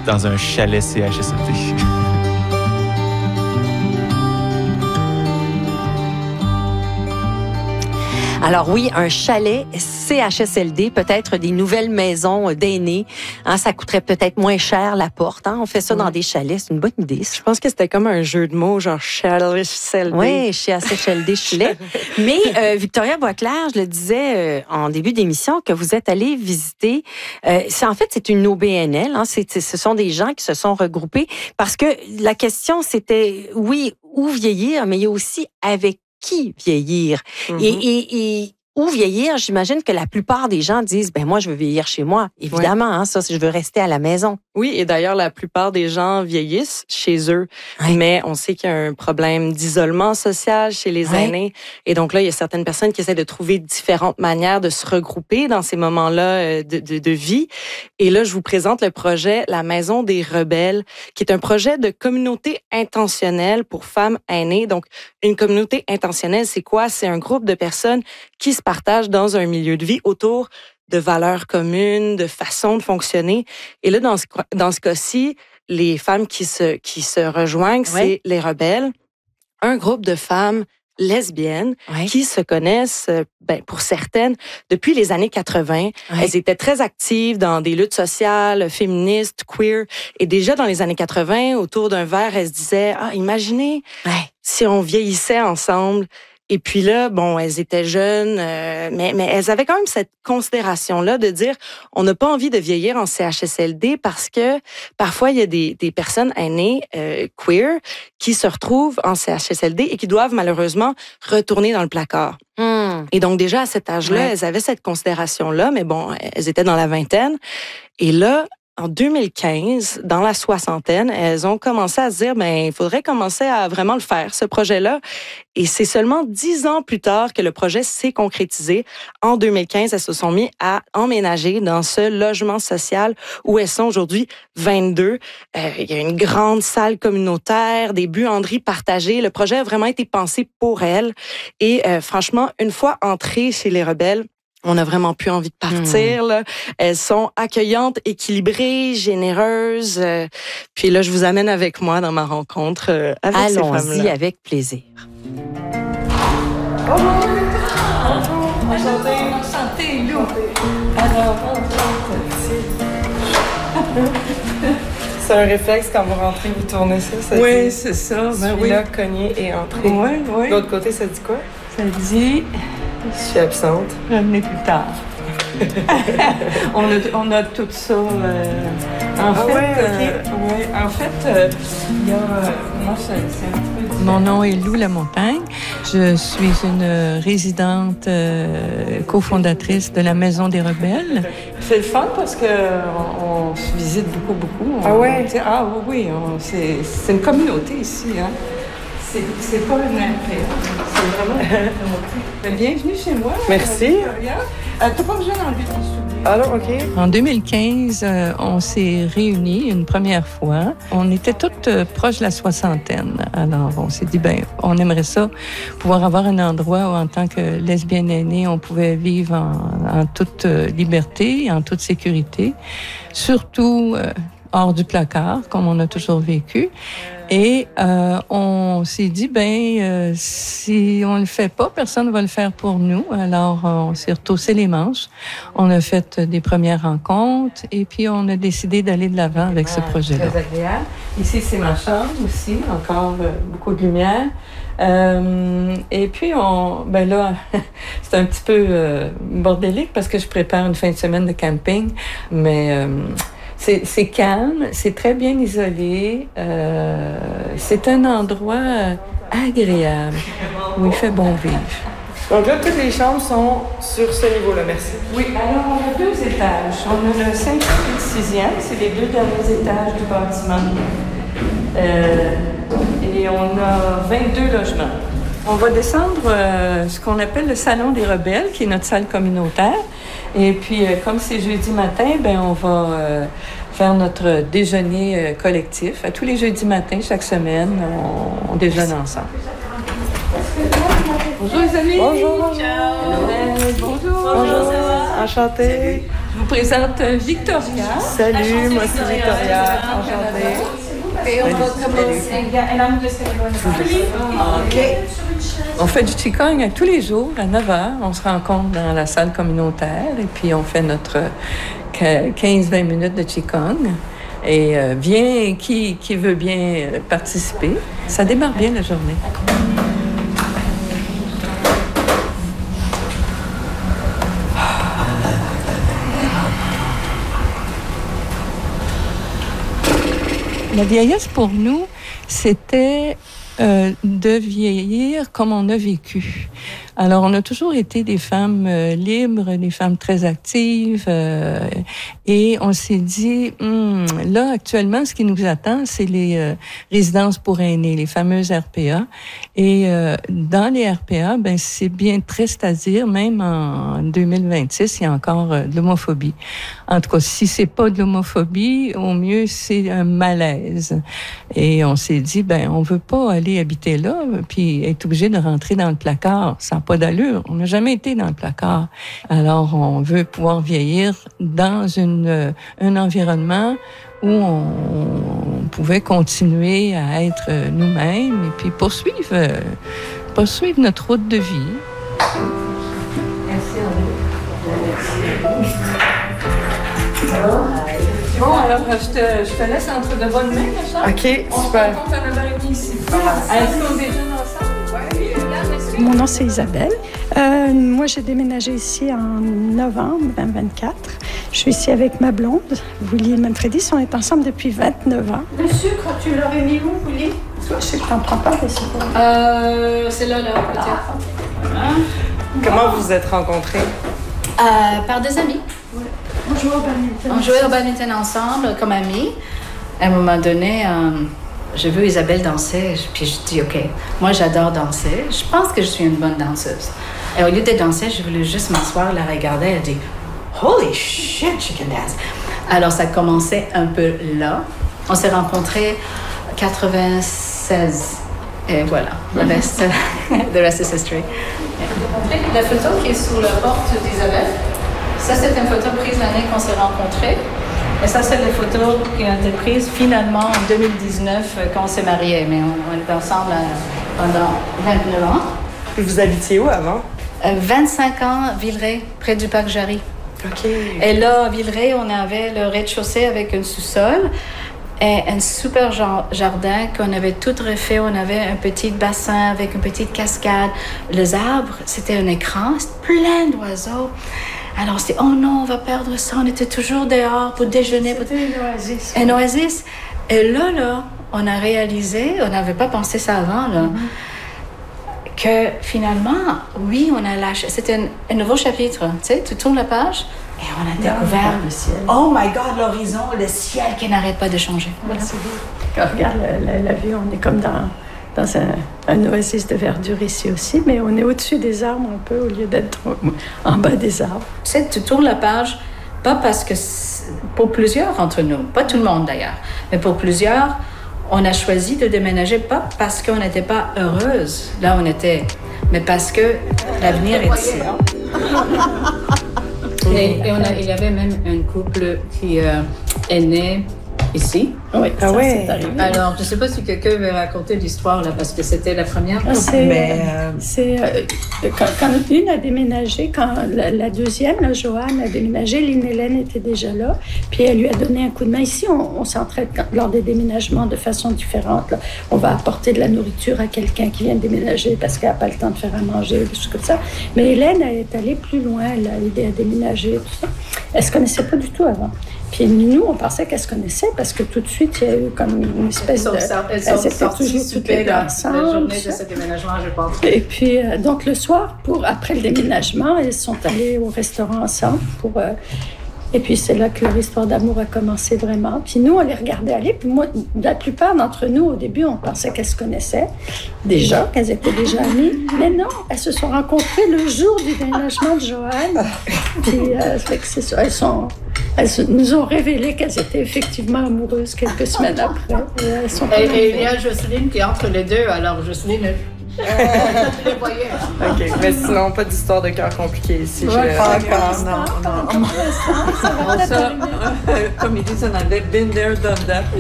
dans un chalet CHSLD. Alors oui, un chalet CHSLD, peut-être des nouvelles maisons d'aînés. Hein, ça coûterait peut-être moins cher la porte. Hein. On fait ça dans des chalets, c'est une bonne idée. Ça. Je pense que c'était comme un jeu de mots, genre CHSLD. Oui, CHSLD, chalet. Mais Victoria Boisclair, je le disais en début d'émission, que vous êtes allée visiter. C'est une OBNL. Hein, ce sont des gens qui se sont regroupés parce que la question, c'était, oui, où vieillir, mais il y a aussi avec qui vieillir. Et où vieillir, j'imagine que la plupart des gens disent, ben moi, je veux vieillir chez moi. Évidemment, hein, ça, je veux rester à la maison. Oui, et d'ailleurs, la plupart des gens vieillissent chez eux. Oui. Mais on sait qu'il y a un problème d'isolement social chez les aînés. Et donc là, il y a certaines personnes qui essaient de trouver différentes manières de se regrouper dans ces moments-là de vie. Et là, je vous présente le projet La Maison des Rebelles, qui est un projet de communauté intentionnelle pour femmes aînées. Donc, une communauté intentionnelle, c'est quoi? C'est un groupe de personnes qui se partagent dans un milieu de vie autour de valeurs communes, de façons de fonctionner. Et là, dans ce cas-ci, les femmes qui se rejoignent, c'est les rebelles, un groupe de femmes lesbiennes qui se connaissent, pour certaines, depuis les années 80. Elles étaient très actives dans des luttes sociales, féministes, queer. Et déjà dans les années 80, autour d'un verre, elles se disaient, imaginez si on vieillissait ensemble. Et puis là, bon, elles étaient jeunes, mais elles avaient quand même cette considération-là de dire, on n'a pas envie de vieillir en CHSLD parce que parfois, il y a des personnes aînées queer qui se retrouvent en CHSLD et qui doivent malheureusement retourner dans le placard. Et donc déjà, à cet âge-là, elles avaient cette considération-là, mais bon, elles étaient dans la vingtaine. Et là, en 2015, dans la soixantaine, elles ont commencé à se dire, il faudrait commencer à vraiment le faire, ce projet-là. Et c'est seulement 10 ans plus tard que le projet s'est concrétisé. En 2015, elles se sont mis à emménager dans ce logement social où elles sont aujourd'hui 22. Il y a une grande salle communautaire, des buanderies partagées. Le projet a vraiment été pensé pour elles. Et franchement, une fois entrées chez les rebelles, on n'a vraiment plus envie de partir. Là. Elles sont accueillantes, équilibrées, généreuses. Puis là, je vous amène avec moi dans ma rencontre avec ces femmes-là. Allons-y avec plaisir. Bonjour! Enchantée, Lou! Alors, c'est un réflexe quand vous rentrez, vous tournez ça. Oui, c'est ça. Celui-là, cogner et entrer. Oui. De l'autre côté, ça dit quoi? Ça dit... Je suis absente. Revenez plus tard. on a tout ça. En fait, il y a... moi, c'est un peu... Mon nom est Lou Lamontagne. Je suis une résidente cofondatrice de la Maison des Rebelles. C'est le fun parce qu'on se visite beaucoup. Oui. C'est une communauté ici, hein. C'est pas une affaire. C'est vraiment une communauté. Bienvenue chez moi. Merci. T'as pas besoin d'enlever ton soulier. Alors, OK. En 2015, on s'est réunis une première fois. On était toutes proches de la soixantaine. Alors, on s'est dit, on aimerait ça, pouvoir avoir un endroit où, en tant que lesbienne aînée, on pouvait vivre en toute liberté, en toute sécurité. Surtout hors du placard, comme on a toujours vécu. Et on s'est dit, si on le fait pas, personne ne va le faire pour nous. Alors, on s'est retroussé les manches. On a fait des premières rencontres et puis on a décidé d'aller de l'avant avec ce projet-là. Très agréable. Ici, c'est ma chambre aussi, encore beaucoup de lumière. Et puis, là, c'est un petit peu bordélique parce que je prépare une fin de semaine de camping, mais... C'est calme, c'est très bien isolé. C'est un endroit agréable où il fait bon vivre. Donc là, toutes les chambres sont sur ce niveau-là, merci. Oui, alors on a 2 étages. On a le 5e et le 6e, c'est les 2 derniers étages du bâtiment. Et on a 22 logements. On va descendre ce qu'on appelle le Salon des Rebelles, qui est notre salle communautaire. Et puis, comme c'est jeudi matin, on va faire notre déjeuner collectif. À tous les jeudis matins, chaque semaine, on déjeune ensemble. Bonjour les amis! Bonjour! Bonjour! Bonjour! Enchantée! vous présente Victoria. Salut, moi c'est Victoria. Enchantée. Et on va commencer. OK. On fait du Qigong tous les jours à 9h. On se rencontre dans la salle communautaire et puis on fait notre 15-20 minutes de Qigong. Et qui veut bien participer. Ça démarre bien la journée. La vieillesse, pour nous, c'était de vieillir comme on a vécu. Alors, on a toujours été des femmes libres, des femmes très actives, et on s'est dit, là, actuellement, ce qui nous attend, c'est les résidences pour aînés, les fameuses RPA. Et dans les RPA, ben c'est bien triste à dire, même en 2026, il y a encore de l'homophobie. En tout cas, si c'est pas de l'homophobie, au mieux, c'est un malaise. Et on s'est dit, ben on veut pas aller habiter là, puis être obligé de rentrer dans le placard. Ça n'a pas d'allure. On n'a jamais été dans le placard. Alors, on veut pouvoir vieillir dans un environnement où on pouvait continuer à être nous-mêmes et puis poursuivre notre route de vie. Bon, alors, je te laisse entre de bonnes mains, ma chère. OK, on super. On se rencontre à 9h30 ici. Est-ce qu'on déjeune ensemble? Oui. Mon nom, c'est Isabelle. Moi, j'ai déménagé ici en novembre 2024. Je suis ici avec ma blonde, Willy Manfredis. On est ensemble depuis 29 ans. Le sucre, tu l'aurais mis où, Willy? Toi, je sais que tu n'en prends pas, mais c'est pas... C'est là, peut-être. Comment vous vous êtes rencontrés? Par des amis. Ouais. On jouait au badminton. On jouait au badminton ensemble, comme amis. À un moment donné, j'ai vu Isabelle danser, puis je dis, OK, moi, j'adore danser. Je pense que je suis une bonne danseuse. Et au lieu de danser, je voulais juste m'asseoir, la regarder. Elle dit, holy shit, she can dance. Alors, ça commençait un peu là. On s'est rencontrés en 96. Et voilà, the rest is history. La photo qui est sur la porte d'Isabelle, ça, c'est une photo prise l'année qu'on s'est rencontrés. Et ça, c'est les photos qui ont été prises finalement en 2019 quand on s'est mariés. Mais on était ensemble pendant 29 ans. Et vous habitiez où avant? 25 ans, Villeray, près du parc Jarry. OK. Et là, à Villeray, on avait le rez-de-chaussée avec un sous-sol et un super jardin qu'on avait tout refait. On avait un petit bassin avec une petite cascade. Les arbres, c'était un écran, plein d'oiseaux. Alors, on s'est dit, oh non, on va perdre ça. On était toujours dehors pour déjeuner. C'était une oasis. Une oasis. Et là, on a réalisé, on n'avait pas pensé ça avant, là, que finalement, oui, on a lâché. C'était un nouveau chapitre. Tu sais, tu tournes la page et on a découvert le ciel. Oh my God, l'horizon, le ciel qui n'arrête pas de changer. Merci. Quand on regarde la vue, on est comme dans un oasis de verdure ici aussi, mais on est au-dessus des arbres un peu au lieu d'être en bas des arbres. Tu sais, tu tournes la page, pas parce que, pour plusieurs d'entre nous, pas tout le monde d'ailleurs, mais pour plusieurs, on a choisi de déménager pas parce qu'on n'était pas heureuse, là on était, mais parce que l'avenir est ici. Et il y avait même un couple qui est né ici. Oui, ça, ouais. C'est arrivé. Alors, je ne sais pas si quelqu'un veut raconter l'histoire, là, parce que c'était la première. Quand une a déménagé, quand la deuxième, la Joanne, a déménagé, Lynn Hélène était déjà là, puis elle lui a donné un coup de main. Ici, on s'entraide lors des déménagements de façon différente. Là. On va apporter de la nourriture à quelqu'un qui vient de déménager parce qu'elle n'a pas le temps de faire à manger, des choses comme ça. Mais Hélène, elle est allée plus loin, elle a aidé à déménager, tout ça. Elle ne se connaissait pas du tout avant. Puis nous, on pensait qu'elle se connaissait parce que tout de suite, il y a eu comme une espèce de... Elles sont sorties super la journée de ce déménagement, je pense. Et puis, donc, le soir, après le déménagement, elles sont allées au restaurant ensemble pour... et puis, c'est là que leur histoire d'amour a commencé vraiment. Puis nous, on les regardait aller. Puis moi, la plupart d'entre nous, au début, on pensait qu'elles se connaissaient déjà, qu'elles étaient déjà amies. Mais non, elles se sont rencontrées le jour du déménagement de Joanne. Puis, c'est ça, elles nous ont révélé qu'elles étaient effectivement amoureuses quelques semaines après. Et il y a Jocelyne qui est entre les deux. Alors, Jocelyne, Je les voyais. OK, mais sinon, pas d'histoire de cœur compliquée ici. Pas encore, non. Ça va peut-être arriver. Comme ils disent en anglais, been there, done that.